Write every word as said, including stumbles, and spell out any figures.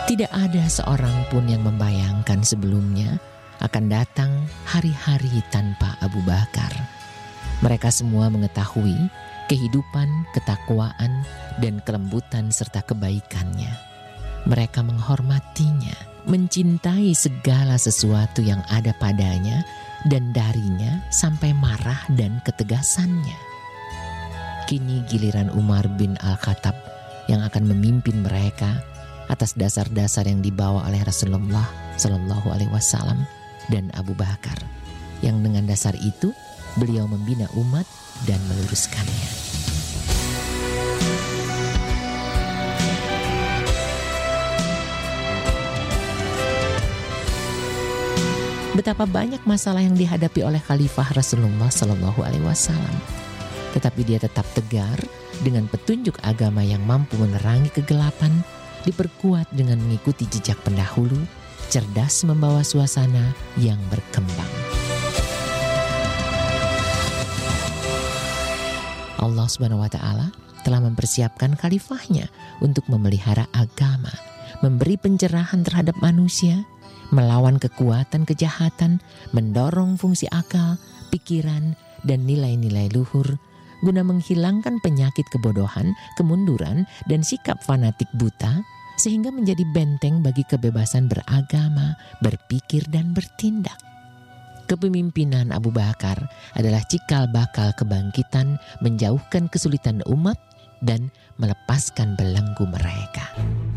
Tidak ada seorang pun yang membayangkan sebelumnya akan datang hari-hari tanpa Abu Bakar. Mereka semua mengetahui kehidupan, ketakwaan, dan kelembutan serta kebaikannya. Mereka menghormatinya, mencintai segala sesuatu yang ada padanya dan darinya sampai marah dan ketegasannya. Kini giliran Umar bin Al-Khattab yang akan memimpin mereka atas dasar-dasar yang dibawa oleh Rasulullah Shallallahu Alaihi Wasallam dan Abu Bakar, yang dengan dasar itu beliau membina umat dan meluruskannya. Betapa banyak masalah yang dihadapi oleh Khalifah Rasulullah Shallallahu Alaihi Wasallam, tetapi dia tetap tegar dengan petunjuk agama yang mampu menerangi kegelapan, diperkuat dengan mengikuti jejak pendahulu, cerdas membawa suasana yang berkembang. Allah Subhanahu wa Ta'ala telah mempersiapkan khalifahnya untuk memelihara agama, memberi pencerahan terhadap manusia, melawan kekuatan kejahatan, mendorong fungsi akal, pikiran, dan nilai-nilai luhur, guna menghilangkan penyakit kebodohan, kemunduran, dan sikap fanatik buta, sehingga menjadi benteng bagi kebebasan beragama, berpikir, dan bertindak. Kepemimpinan Abu Bakar adalah cikal bakal kebangkitan, menjauhkan kesulitan umat, dan melepaskan belenggu mereka.